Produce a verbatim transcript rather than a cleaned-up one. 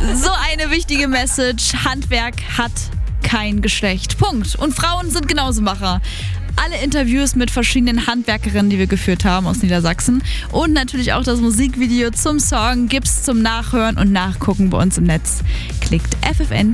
So eine wichtige Message. Handwerk hat kein Geschlecht. Punkt. Und Frauen sind genauso Macher. Alle Interviews mit verschiedenen Handwerkerinnen, die wir geführt haben aus Niedersachsen. Und natürlich auch das Musikvideo zum Song gibt's zum Nachhören und Nachgucken bei uns im Netz. Klickt F F N.